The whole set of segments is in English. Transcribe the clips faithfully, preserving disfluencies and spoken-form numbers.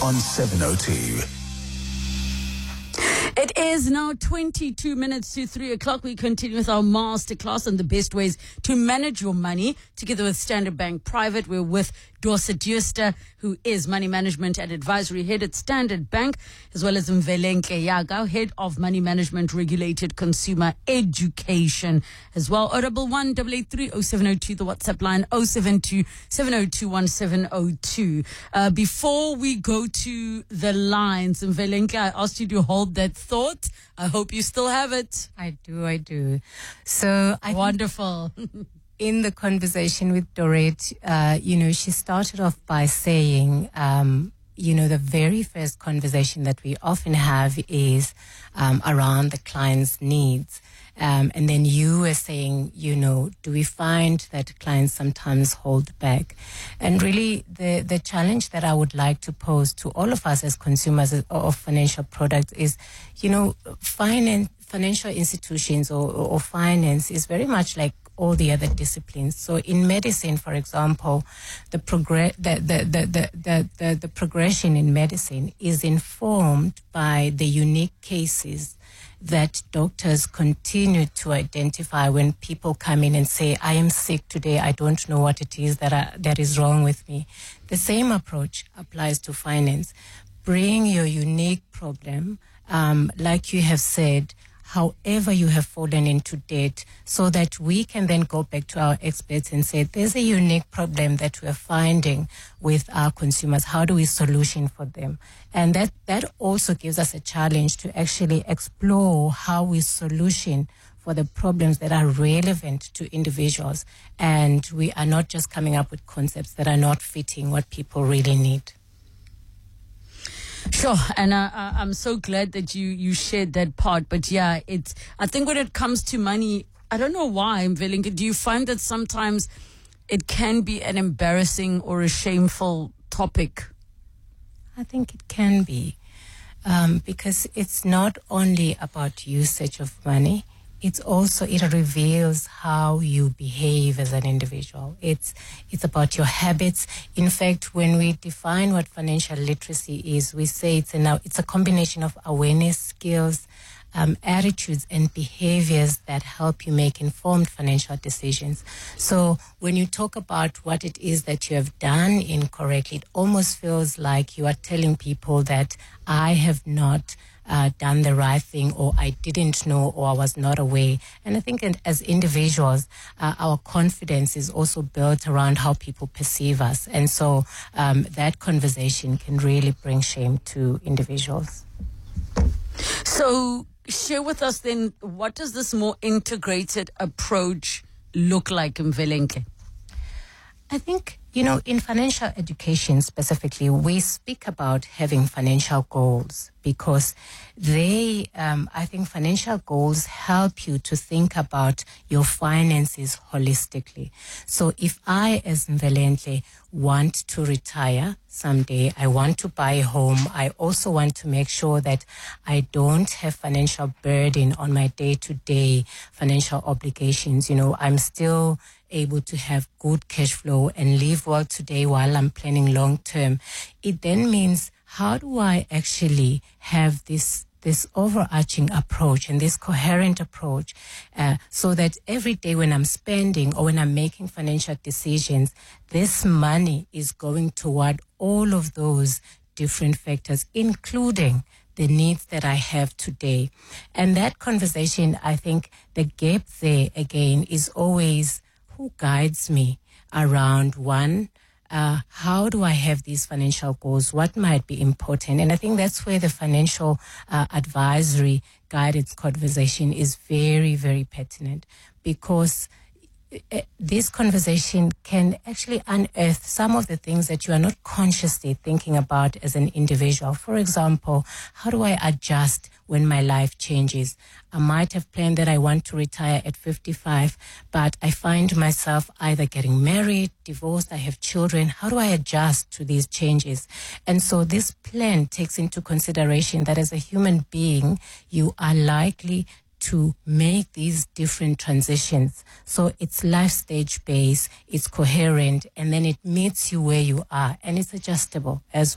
on seven oh two. It is now twenty-two minutes to three o'clock. We continue with our masterclass on the best ways to manage your money together with Standard Bank Private. We're with Dorset Jooste, who is Money Management and Advisory Head at Standard Bank, as well as Mvelenhle Yaga, Head of Money Management Regulated Consumer Education as well. oh one one, eight eight three, oh seven oh two, the WhatsApp line oh seven two, seven oh two, one seven oh two. Uh, before we go to the lines, Mvelenhle, I asked you to hold that thought. I hope you still have it. I do, I do. So I Wonderful. in the conversation with Dorette, uh, you know, she started off by saying, um, you know, the very first conversation that we often have is um, around the client's needs. Um, and then you were saying, you know, do we find that clients sometimes hold back? And really the, the challenge that I would like to pose to all of us as consumers of financial products is, you know, finance, financial institutions or, or finance is very much like all the other disciplines. So in medicine, for example, the progress, the the, the, the, the, the the progression in medicine is informed by the unique cases that doctors continue to identify when people come in and say, I am sick today, I don't know what it is that I, that is wrong with me. The same approach applies to finance. Bring your unique problem, um, like you have said, however you have fallen into debt, so that we can then go back to our experts and say, there's a unique problem that we're finding with our consumers. How do we solution for them? And that, that also gives us a challenge to actually explore how we solution for the problems that are relevant to individuals. And we are not just coming up with concepts that are not fitting what people really need. Sure, and uh, I'm so glad that you, you shared that part. But yeah, it's. I think when it comes to money, I don't know why, Mvelenhle, do you find that sometimes it can be an embarrassing or a shameful topic? I think it can be, um, because it's not only about usage of money. It's also, it reveals how you behave as an individual. It's it's about your habits. In fact, when we define what financial literacy is, we say it's a, it's a combination of awareness, skills, um, attitudes, and behaviors that help you make informed financial decisions. So when you talk about what it is that you have done incorrectly, it almost feels like you are telling people that I have not Uh, done the right thing, or I didn't know, or I was not aware. And I think as individuals, uh, our confidence is also built around how people perceive us. And so um, that conversation can really bring shame to individuals. So share with us then, what does this more integrated approach look like, Mvelenhle? I think, you know, in financial education specifically, we speak about having financial goals because they, um, I think financial goals help you to think about your finances holistically. So if I, as Mvelenhle, want to retire someday, I want to buy a home, I also want to make sure that I don't have financial burden on my day-to-day financial obligations. You know, I'm still able to have good cash flow and live well today while I'm planning long term. It then means, how do I actually have this this overarching approach and this coherent approach uh, so that every day when I'm spending or when I'm making financial decisions, this money is going toward all of those different factors, including the needs that I have today. And that conversation, I think the gap there again is always, who guides me around one, uh, how do I have these financial goals? What might be important? And I think that's where the financial uh, advisory guidance conversation is very, very pertinent, because this conversation can actually unearth some of the things that you are not consciously thinking about as an individual. For example, how do I adjust when my life changes? I might have planned that I want to retire at fifty-five, but I find myself either getting married, divorced, I have children. How do I adjust to these changes? And so this plan takes into consideration that as a human being, you are likely to make these different transitions. So it's life stage based, it's coherent, and then it meets you where you are, and it's adjustable as well.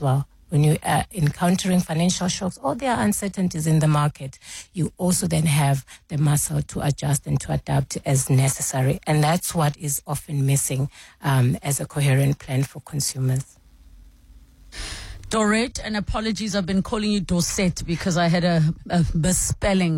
when you are encountering financial shocks or there are uncertainties in the market, you also then have the muscle to adjust and to adapt as necessary. And that's what is often missing um, as a coherent plan for consumers. Dorette, and apologies, I've been calling you Dorset because I had a, a misspelling.